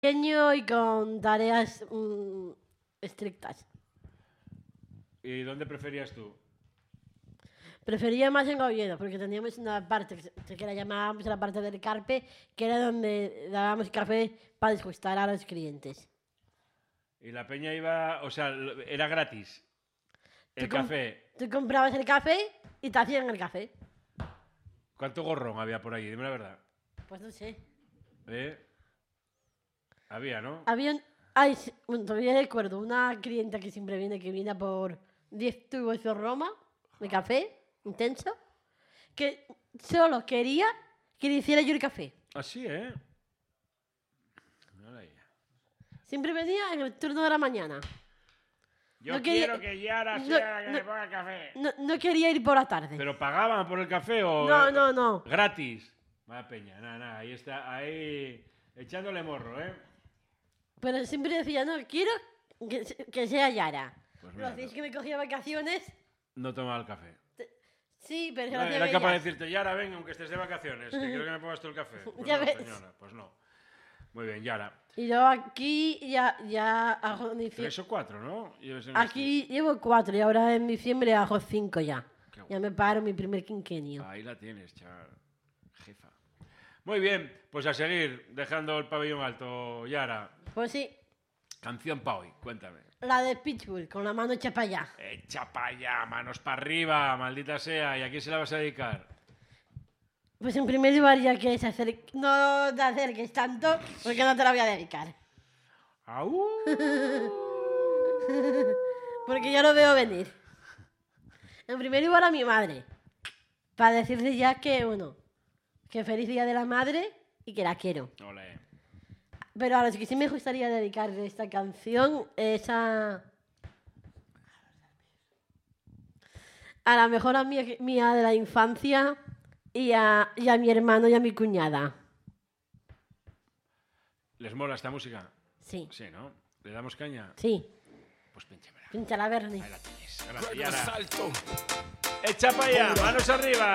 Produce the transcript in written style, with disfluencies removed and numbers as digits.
pequeño y con tareas estrictas. ¿Y dónde preferías tú? Prefería más en Oviedo, porque teníamos una parte que la llamábamos la parte del Carpe, que era donde dábamos café para disgustar a los clientes. Y la peña iba, o sea, era gratis. El café. Tú comprabas el café y te hacían el café. ¿Cuánto gorrón había por ahí? Dime la verdad. Pues no sé. Había, ¿no? Había todavía recuerdo una clienta que siempre viene, que viene por 10 tubos de Roma de café intenso, que solo quería que le hiciera yo el café. Así, ¿eh? Siempre venía en el turno de la mañana. Yo no quiero que Yara sea la que me ponga el café. No quería ir por la tarde. ¿Pero pagaban por el café o...? No. Gratis. Vaya peña, nada, ahí está, ahí echándole morro, ¿eh? Pero siempre decía, no, quiero que sea Yara. Pues Lo hacéis que me cogía vacaciones. No tomaba el café. Sí, pero no, era capaz de decirte, Yara, ven, aunque estés de vacaciones, que quiero que me pongas tú el café. Pues ya no, ves. señora, pues no. Muy bien, Yara. Y yo aquí ya hago... 3 o 4, ¿no? Aquí llevo 4 y ahora en diciembre hago 5 ya. Ya me paro mi primer quinquenio. Ahí la tienes, chaval. Jefa. Muy bien, pues a seguir, dejando el pabellón alto, Yara. Pues sí. Canción pa' hoy, cuéntame. La de Pitbull, con la mano hecha para allá. Echa para allá, manos para arriba, maldita sea. ¿Y a quién se la vas a dedicar? Pues en primer lugar, ya que no te acerques tanto, porque no te la voy a dedicar. ¡Au! Porque yo lo veo venir. En primer lugar a mi madre, para decirle ya que, que feliz día de la madre y que la quiero. Olé. Pero a los que sí me gustaría dedicar esta canción es a la mejor amiga mía de la infancia y a mi hermano y a mi cuñada. ¿Les mola esta música? Sí. Sí, ¿no? ¿Le damos caña? Sí. Pues pinchámela. Pínchala, Bernie. Ahí la tienes. Gracias, Yara. Echa para allá, manos arriba.